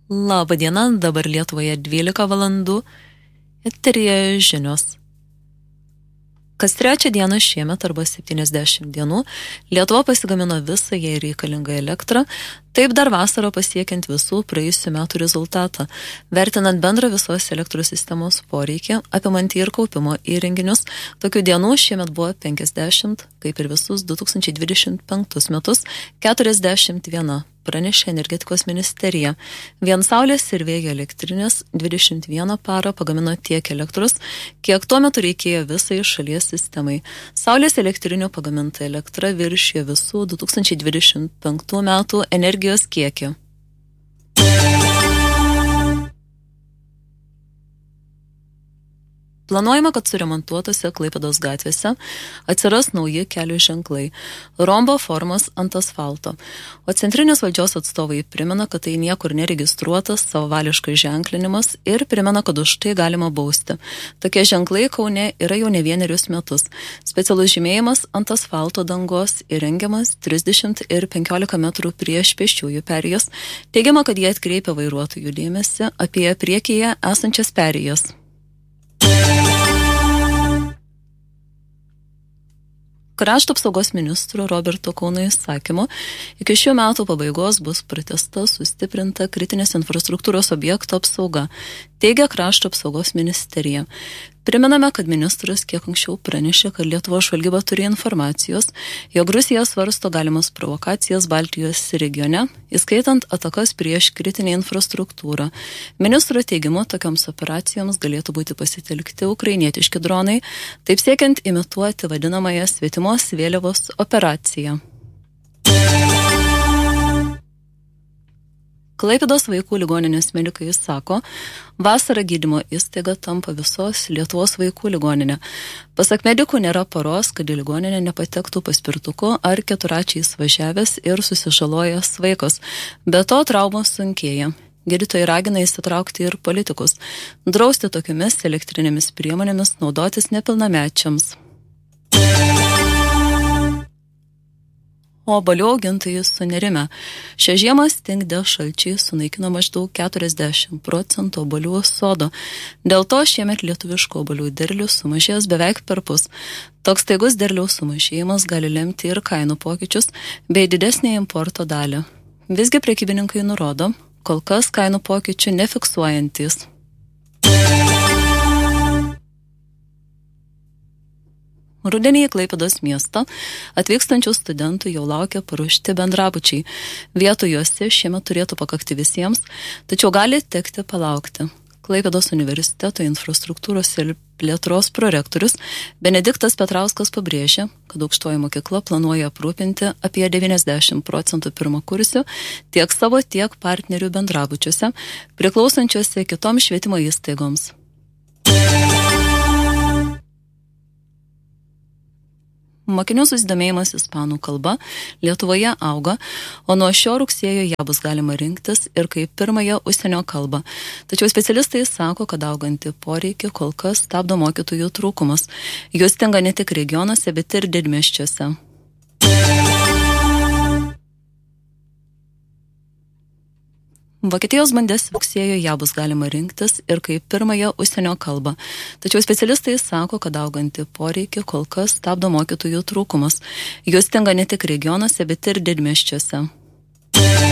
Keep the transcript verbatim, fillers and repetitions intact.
Labą dieną, dabar Lietuvoje dvylika valandų, eteryje žinios. Kas trečią dieną šiemet arba septyniasdešimt dienų Lietuva pasigamino visą jai reikalingą elektrą, taip dar vasarą pasiekiant visų praėjusių metų rezultatą, vertinant bendrą visos elektros sistemos poreikį, apimantį ir kaupimo įrenginius. Tokių dienų šiemet buvo penkiasdešimt, kaip ir visus du tūkstančiai dvidešimt penktus metus, keturiasdešimt viena. Pranešė energetikos ministerija. Vien saulės ir vėjo elektrinės dvidešimt vieną parą pagamino tiek elektros, kiek tuo metu reikėjo visai šalies sistemai. Saulės elektrinių pagaminta elektra viršijo visų du tūkstančiai dvidešimt penktų metų energijos kiekį. Planuojama, kad suremontuotose Klaipėdos gatvėse atsiras nauji kelių ženklai – rombo formos ant asfalto. O centrinės valdžios atstovai primena, kad tai niekur neregistruotas savavališkas ženklinimas ir primena, kad už tai galima bausti. Tokie ženklai Kaune yra jau ne vienerius metus. Specialus žymėjimas ant asfalto dangos įrengiamas trisdešimt ir penkiolika metrų prieš pėsčiųjų perėjas. Teigiama, kad jie atkreipia vairuotojų dėmesį apie priekyje esančias perėjas. Krašto apsaugos ministro Roberto Kauno įsakymu iki šių metų pabaigos bus pratęsta sustiprinta kritinės infrastruktūros objektų apsauga, teigia Krašto apsaugos ministerija. Primename, kad ministras kiek anksčiau pranešė, kad Lietuvos žvalgyba turi informacijos, jog Rusija svarsto galimas provokacijas Baltijos regione, įskaitant atakas prieš kritinę infrastruktūrą. Ministro teigimu, tokioms operacijoms galėtų būti pasitelkti ukrainietiški dronai, taip siekiant imituoti vadinamąją svetimos vėliavos operaciją. Klaipėdos vaikų ligoninės medikai sako, vasarą gydymo įstaiga tampa visos Lietuvos vaikų ligoninė. Pasak medikų nėra poros, kad į ligoninę nepatektų paspirtuku ar keturačiais važiavęs ir susižalojęs vaikas. Be to traumos sunkėja. Gydytojai ragina įsitraukti ir politikus, drausti tokiamis elektrinėmis priemonėmis naudotis nepilnamečiams. O obuolių augintojai sunerime. Šią žiemą stingdę šalčiai sunaikino maždaug keturiasdešimt procentų obuolių sodo. Dėl to šiemet lietuviško obuolių derlius sumažės beveik perpus. Toks staigus derliaus sumažėjimas gali lemti ir kainų pokyčius bei didesnį importo dalį. Visgi prekybininkai nurodo, kol kas kainų pokyčių nefiksuojantis. Rudenį į Klaipėdos miestą atvykstančių studentų jau laukia paruošti bendrabučiai. Vietų juose šiemet turėtų pakakti visiems, tačiau gali tekti palaukti. Klaipėdos universiteto infrastruktūros ir plėtros prorektorius Benediktas Petrauskas pabrėžė, kad aukštoji mokykla planuoja aprūpinti apie devyniasdešimt procentų pirmakursių tiek savo, tiek partnerių bendrabučiuose, priklausančiuose kitoms švietimo įstaigoms. Mokinių susidomėjimas ispanų kalba Lietuvoje auga, o nuo šio rugsėjo ją bus galima rinktis ir kaip pirmąją užsienio kalbą. Tačiau specialistai sako, kad augantį poreikį kol kas stabdo mokytojų trūkumas. Jų stinga ne tik regionuose, bet ir didmiesčiuose. Vokietijos bandės rugsėjo ją bus galima rinktis ir kaip pirmąją užsienio kalbą. Tačiau specialistai sako, kad augantį poreikį kol kas stabdo mokytojų trūkumas. Jų stinga ne tik regionuose, bet ir didmiesčiuose.